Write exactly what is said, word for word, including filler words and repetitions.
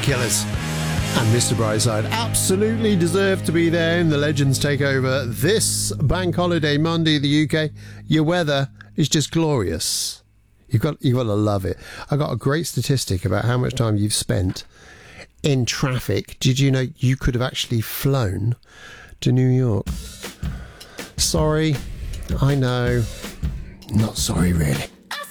Killers. And Mister Brightside absolutely deserved to be there in the Legends Takeover this bank holiday Monday in the U K. Your weather is just glorious. You've got, you've got to love it. I got a great statistic about how much time you've spent in traffic. Did you know you could have actually flown to New York? Sorry, I know. Not sorry, really.